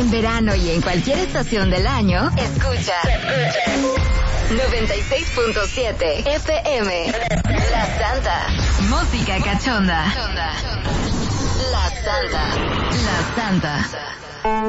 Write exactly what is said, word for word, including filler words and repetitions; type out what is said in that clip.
En verano y en cualquier estación del año, escucha noventa y seis punto siete F M. La Santa. Música cachonda. La Santa. La Santa.